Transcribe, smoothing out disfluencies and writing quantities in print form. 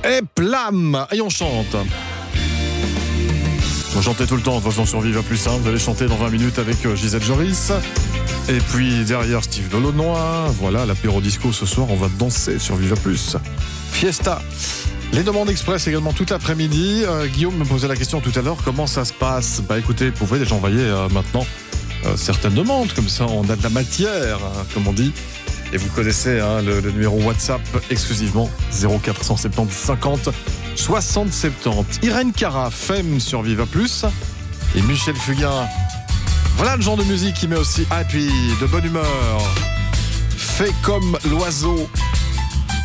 Et plam. Et on chante. Vous chantez tout le temps, de toute façon sur Viva Plus, vous allez chanter dans 20 minutes avec Gisèle Joris. Et puis derrière Steve Delonois, voilà l'apéro disco ce soir, on va danser sur Viva Plus. Fiesta. Les demandes express également toute l'après-midi. Guillaume me posait la question tout à l'heure, comment ça se passe ? Bah écoutez, vous pouvez déjà envoyer maintenant certaines demandes, comme ça on a de la matière, comme on dit. Et vous connaissez le numéro WhatsApp exclusivement 0470 50 60 70. Irène Cara, Femme sur Viva Plus. Et Michel Fugain. Voilà le genre de musique qui met aussi happy, de bonne humeur. Fait comme l'oiseau.